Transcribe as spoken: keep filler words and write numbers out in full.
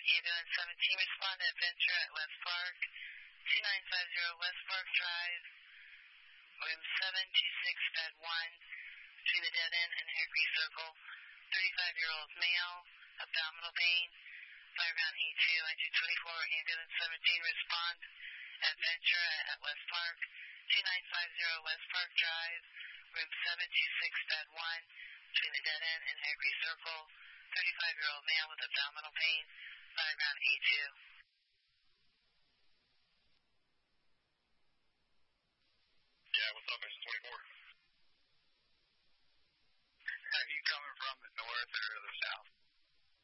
Ambulance seventeen, respond to Adventure at West Park, two nine five zero West Park Drive, room seven two six, bed one, between the dead end and Hickory Circle. thirty-five-year-old male, abdominal pain, fire ground E two, I do twenty-four, ambulance seventeen, respond, Adventure at West Park, two nine five zero West Park Drive, room seven two six, bed one, between the dead end and Hickory Circle. thirty-five-year-old male with abdominal pain, fire ground E two. Yeah, what's up, Mission twenty-four? Are you coming from the north or the south?